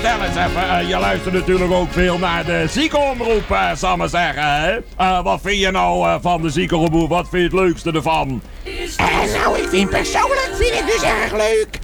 vertel eens even. Je luistert natuurlijk ook veel naar de ziekenomroep, zal ik maar zeggen. Hè? Wat vind je nou van de ziekenomroep? Wat vind je het leukste ervan? Nou, ik vind persoonlijk dus erg leuk